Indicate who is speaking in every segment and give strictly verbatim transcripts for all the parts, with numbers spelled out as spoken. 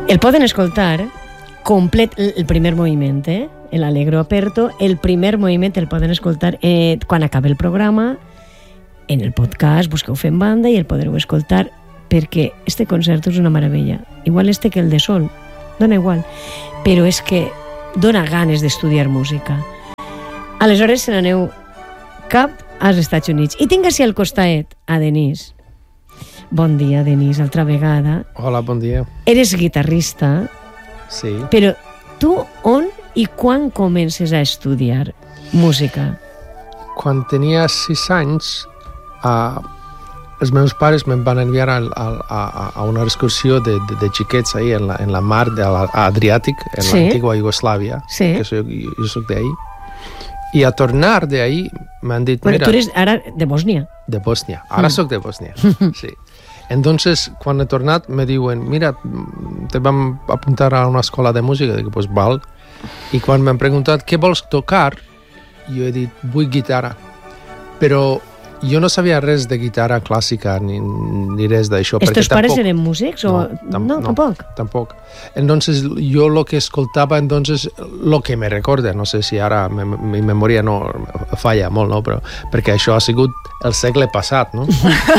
Speaker 1: El poden escoltar complet, el primer moviment, eh? L'Allegro aperto, el primer moviment el poden escoltar eh, quan acabi el programa, en el podcast, busqueu Fent Banda i el podreu escoltar, perquè este concert és una meravella. Igual este que el de Sol, dona igual, però és que dona ganes d'estudiar música. Aleshores se n'aneu cap als Estats Units. I tinc així al costat a Denis. Bon dia, Denis, altra vegada.
Speaker 2: Hola, bon dia.
Speaker 1: Eres guitarrista,
Speaker 2: sí.
Speaker 1: Però tu on i quan comences a estudiar música?
Speaker 2: Quan tenia sis anys, uh, els meus pares me'n van enviar a, a, a una excursió de, de, de xiquets ahí en la, en la mar de l'Adriàtic, en sí. l'antigua Iugoslàvia,
Speaker 1: sí.
Speaker 2: que soy, jo, jo soc d'ahí. I a tornar d'ahí m'han dit...
Speaker 1: Bueno,
Speaker 2: mira,
Speaker 1: tu eres ara de Bòsnia.
Speaker 2: De Bòsnia. Ara mm. soc de Bòsnia, sí. Entonces, quan he tornat, me diuen, mira, te vam apuntar a una escola de música. Dic, pues val. I quan m'han preguntat, què vols tocar? Jo he dit, vull guitarra. Però jo no sabia res de guitarra clàssica ni, ni res d'això.
Speaker 1: Els teus pares eren músics? O...
Speaker 2: No, tam
Speaker 1: no,
Speaker 2: no,
Speaker 1: tampoc.
Speaker 2: Tampoc. Entonces, jo lo que escoltava, entonces, lo que me recorda, no sé si ara me, mi memòria no falla molt, no? Però, perquè això ha sigut el segle passat, no?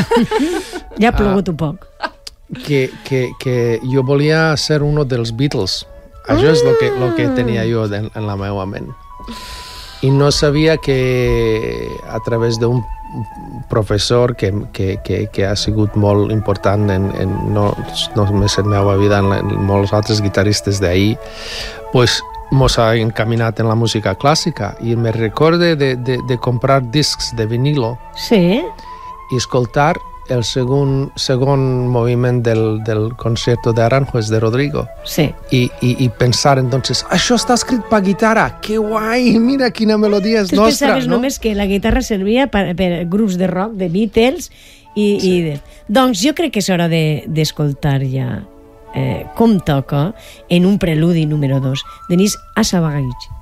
Speaker 1: Ja ha plogut un poc.
Speaker 2: Que, que, que jo volia ser uno dels Beatles. Això és lo que, lo que tenia jo en, en la meva ment. I no sabia que a través d'un professor que, que, que, que ha sigut molt important en, en no, no només en la meva vida, en, en molts altres guitarristes d'ahir, pues, mos ha encaminat en la música clàssica. I me recorde de, de, de comprar discs de vinilo
Speaker 1: sí.
Speaker 2: i escoltar el segon, segon moviment del, del concierto de Aranjuez de Rodrigo.
Speaker 1: Sí.
Speaker 2: I, i, i pensar, entonces, això està escrit per guitarra, que guai, mira quina melodia és
Speaker 1: tu
Speaker 2: nostra,
Speaker 1: pensaves
Speaker 2: no?
Speaker 1: només que la guitarra servia per, per grups de rock, de Beatles, i, sí. i de... Doncs jo crec que és hora d'escoltar de, ja eh, com toca en un preludi número dos. Denis Asabagaich.